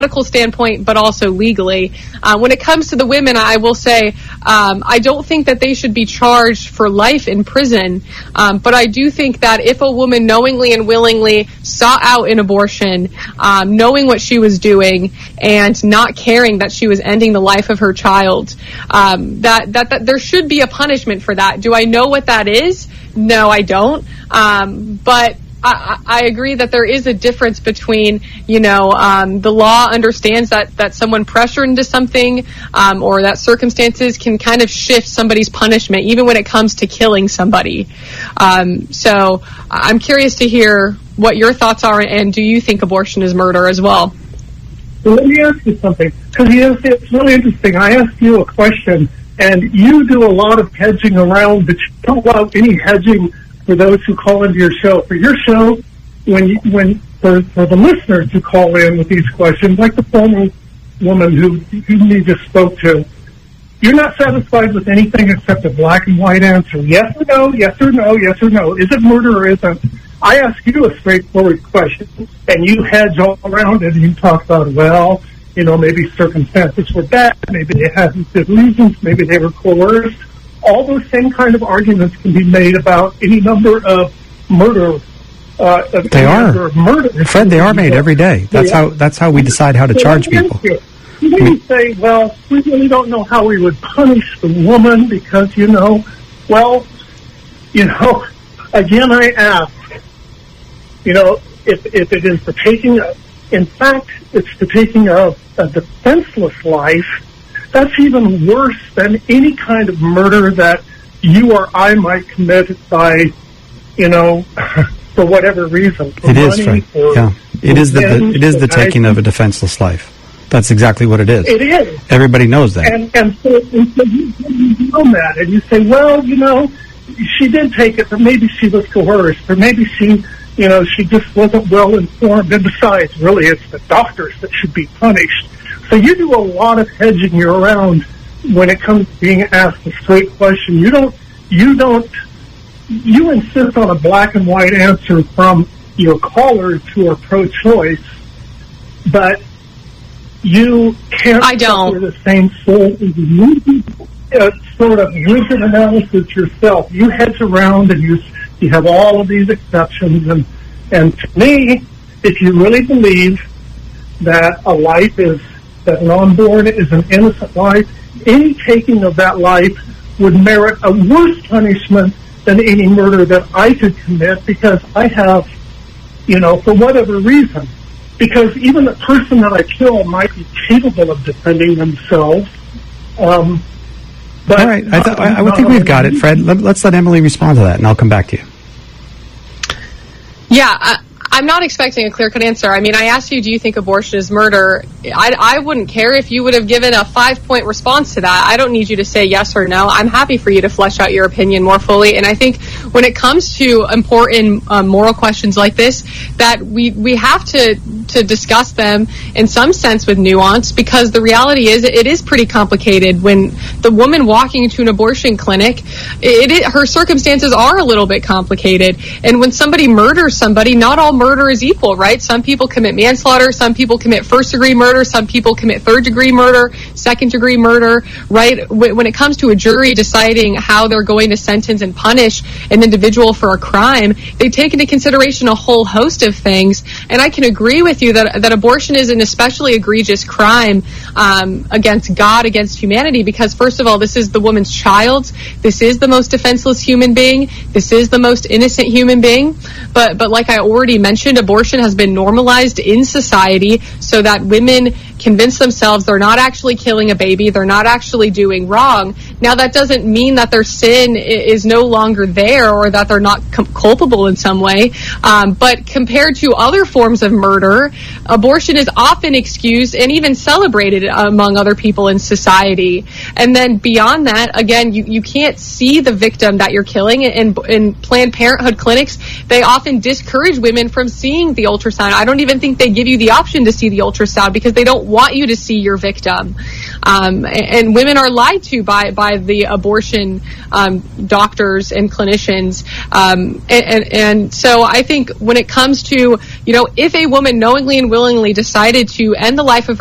medical standpoint, but also legally. When it comes to the women, I will say I don't think that they should be charged for life in prison, but I do think that if a woman knowingly and willingly sought out an abortion, knowing what she was doing and not caring that she was ending the life of her child, that there should be a punishment for that. Do I know what that is? No, I don't. But I agree that there is a difference between, the law understands that someone pressured into something, or that circumstances can kind of shift somebody's punishment, even when it comes to killing somebody. So I'm curious to hear what your thoughts are, and do you think abortion is murder as well? Well, let me ask you something, because it's really interesting. I asked you a question, and you do a lot of hedging around, but you don't allow any hedging for those who call into your show. For your show, for the listeners who call in with these questions, like the former woman who you just spoke to, you're not satisfied with anything except a black and white answer. Yes or no, yes or no, yes or no. Is it murder or isn't? I ask you a straightforward question, and you hedge all around it, and you talk about, well, maybe circumstances were bad, maybe they had good reasons, maybe they were coerced. All those same kind of arguments can be made about any number of murder. They are, Fred. They are made every day. That's how we decide how to charge people. You say, well, we really don't know how we would punish the woman because, again, I ask, if it is the taking of, in fact, it's the taking of a defenseless life. That's even worse than any kind of murder that you or I might commit by, for whatever reason. It is, Fred. Yeah, it is the taking of a defenseless life. That's exactly what it is. It is. Everybody knows that. And so you know that, and you say, well, she did take it, but maybe she was coerced, or maybe she just wasn't well informed. And besides, really, it's the doctors that should be punished. So you do a lot of hedging around when it comes to being asked a straight question. You insist on a black and white answer from your callers who are pro-choice, but you can't suffer the same sort of rigid analysis yourself. You hedge around and you have all of these exceptions, and to me, if you really believe that a life that an unborn is an innocent life, any taking of that life would merit a worse punishment than any murder that I could commit, because I have, for whatever reason, because even the person that I kill might be capable of defending themselves. But all right, I think we've got it, Fred. Let's let Emily respond to that, and I'll come back to you. Yeah, I'm not expecting a clear-cut answer. I mean, I asked you, do you think abortion is murder? I wouldn't care if you would have given a 5-point response to that. I don't need you to say yes or no. I'm happy for you to flesh out your opinion more fully. And I think when it comes to important moral questions like this, that we have to discuss them in some sense with nuance, because the reality is it is pretty complicated. When the woman walking into an abortion clinic, her circumstances are a little bit complicated. And when somebody murders somebody, not all murder is equal, right? Some people commit manslaughter, some people commit first-degree murder, some people commit third-degree murder, second-degree murder, right? When it comes to a jury deciding how they're going to sentence and punish an individual for a crime, they take into consideration a whole host of things. And I can agree with you that abortion is an especially egregious crime against God, against humanity, because first of all, this is the woman's child. This is the most defenseless human being. This is the most innocent human being. But like I already mentioned, abortion has been normalized in society so that women convince themselves they're not actually killing a baby, they're not actually doing wrong. Now, that doesn't mean that their sin is no longer there or that they're not culpable in some way. But compared to other forms of murder, abortion is often excused and even celebrated among other people in society. And then beyond that, again, you can't see the victim that you're killing. In Planned Parenthood clinics, they often discourage women from seeing the ultrasound. I don't even think they give you the option to see the ultrasound because they don't want you to see your victim. and women are lied to by the abortion doctors and clinicians, and so I think when it comes to, if a woman knowingly and willingly decided to end the life of